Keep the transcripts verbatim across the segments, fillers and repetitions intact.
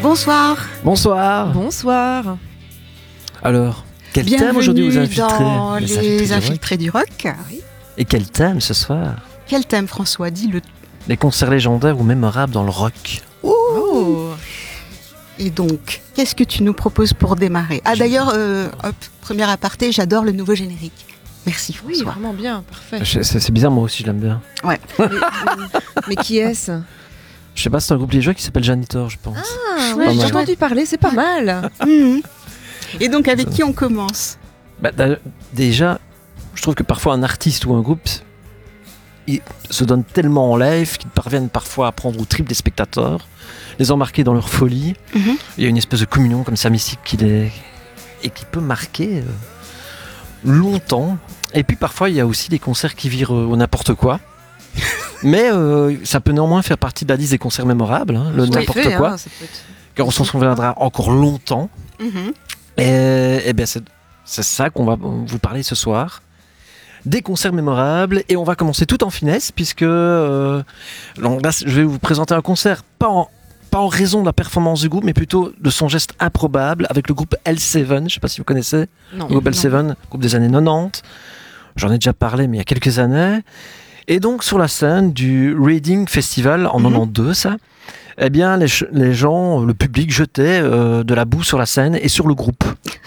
Bonsoir. Bonsoir. Bonsoir. Alors, quel Bienvenue thème aujourd'hui vous infiltrez dans les, les infiltrés du rock. du rock. Oui. Et quel thème ce soir? Quel thème, François? Dis-le. Les concerts légendaires ou mémorables dans le rock. Oh. Et donc, qu'est-ce que tu nous proposes pour démarrer? Ah d'ailleurs, euh, hop, premier aparté, j'adore le nouveau générique. Merci Oui, François. vraiment bien, parfait. Je- C'est, c'est bizarre, moi aussi je l'aime bien. Mais, mais- mais qui est-ce? Je sais pas, c'est un groupe liégeois qui s'appelle Janitor, je pense. Ah, Chouette, ouais, j'ai chouette. entendu parler, c'est pas mal. Mhm. Et donc, avec qui on commence? Bah, d'a- déjà, je trouve que parfois un artiste ou un groupe il se donne tellement en live qu'ils parviennent parfois à prendre au triple des spectateurs, les embarquer dans leur folie. Mhm. Il y a une espèce de communion comme ça mystique qui les... et qui peut marquer euh, longtemps. Et puis parfois il y a aussi des concerts qui virent euh, au n'importe quoi. Mais euh, ça peut néanmoins faire partie de la liste des concerts mémorables, hein, le En n'importe effet, quoi, hein, ça peut être- car on s'en souviendra encore longtemps. Mhm. Et, et bien c'est, c'est ça qu'on va vous parler ce soir. Des concerts mémorables, et on va commencer tout en finesse, puisque euh, donc là, je vais vous présenter un concert, pas en, pas en raison de la performance du groupe, mais plutôt de son geste improbable avec le groupe L sept, je ne sais pas si vous connaissez, Non. le groupe L sept, groupe des années quatre-vingt-dix, j'en ai déjà parlé, mais il y a quelques années, et donc sur la scène du Reading Festival, en Mhm. quatre-vingt-douze, ça, eh bien les, ch- les gens, le public jetait euh, de la boue sur la scène et sur le groupe.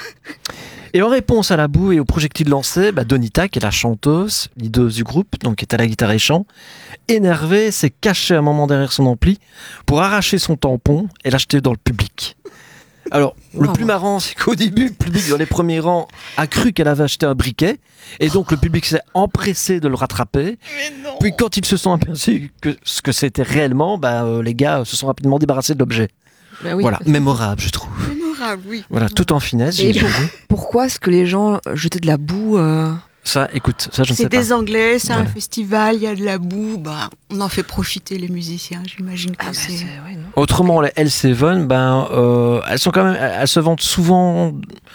Et en réponse à la boue et aux projectiles lancés, bah Donita, qui est la chanteuse, leaduse du groupe, donc qui est à la guitare et chant, énervée, s'est cachée un moment derrière son ampli pour arracher son tampon et l'acheter dans le public. Alors, le Wow. plus marrant, c'est qu'au début, le public dans les premiers rangs a cru qu'elle avait acheté un briquet, et donc le public s'est empressé de le rattraper. Puis quand ils se sont aperçus que ce que c'était réellement, bah, euh, les gars se sont rapidement débarrassés de l'objet. Bah oui. Voilà, mémorable, je trouve. Mémorable, oui. Voilà, tout en finesse. Et j'ai pour- dit. Pourquoi est-ce que les gens jetaient de la boue euh, Ça, écoute, ça je ne C'est sais pas. des Anglais, c'est un Voilà. festival, il y a de la boue, bah, on en fait profiter les musiciens, j'imagine que Ah bah c'est... c'est... ouais, non. Autrement, les L sept, ben, euh, elles sont quand même, elles se vendent souvent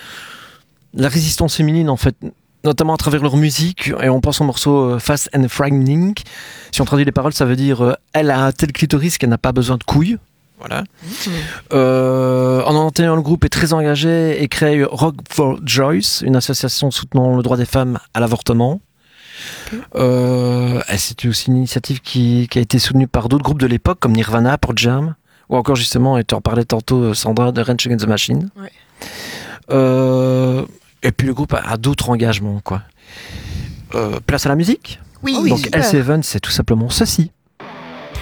la résistance féminine en fait, notamment à travers leur musique. Et on pense au morceau euh, Fast and Frightening. Si on traduit les paroles, ça veut dire euh, elle a un tel clitoris qu'elle n'a pas besoin de couilles. Voilà. Mmh. Euh, en quatre-vingt-onze, le groupe est très engagé et crée Rock for Joyce, une association soutenant le droit des femmes à l'avortement. Euh, et c'est aussi une initiative qui, qui a été soutenue par d'autres groupes de l'époque, comme Nirvana, Pearl Jam, ou encore justement, et tu en parlais tantôt, Sandra, de Rage Against the Machine. Ouais. Euh, et puis le groupe a, a d'autres engagements, quoi. Euh, place à la musique. Oui, Oh oui, Donc super. L sept, c'est tout simplement ceci.